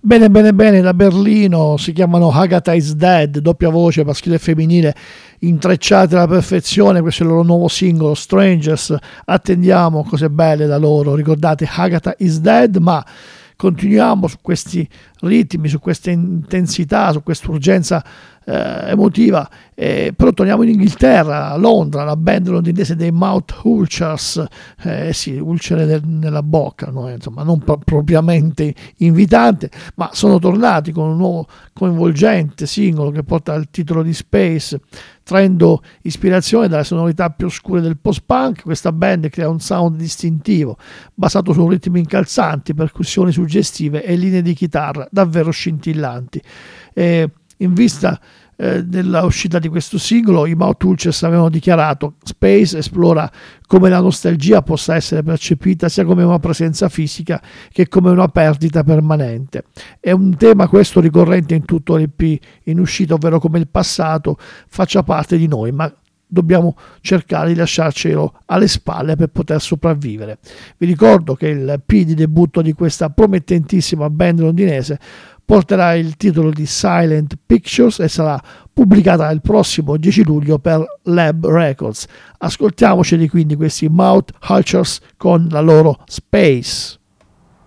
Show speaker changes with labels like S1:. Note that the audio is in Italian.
S1: Bene, bene, bene, da Berlino si chiamano Agatha is Dead, doppia voce maschile e femminile intrecciate alla perfezione. Questo è il loro nuovo singolo Strangers. Attendiamo cose belle da loro. Ricordate Agatha is Dead, ma continuiamo su questi ritmi, su questa intensità, su questa urgenza emotiva. Però torniamo in Inghilterra, a Londra, la band londinese dei Mouth Ulcers, sì, ulcere nella bocca, no? Insomma, non propriamente invitante, ma sono tornati con un nuovo coinvolgente singolo che porta il titolo di Space, traendo ispirazione dalle sonorità più oscure del post-punk. Questa band crea un sound distintivo basato su ritmi incalzanti, percussioni suggestive e linee di chitarra davvero scintillanti. In vista della uscita di questo singolo, i Mouth Ulcers avevano dichiarato: Space esplora come la nostalgia possa essere percepita sia come una presenza fisica che come una perdita permanente. È un tema questo ricorrente in tutto l'EP in uscita, ovvero come il passato faccia parte di noi, ma dobbiamo cercare di lasciarcelo alle spalle per poter sopravvivere. Vi ricordo che il P di debutto di questa promettentissima band londinese porterà il titolo di Silent Pictures e sarà pubblicata il prossimo 10 luglio per Lab Records. Ascoltiamoceli quindi questi Mouth Ulcers con la loro Space.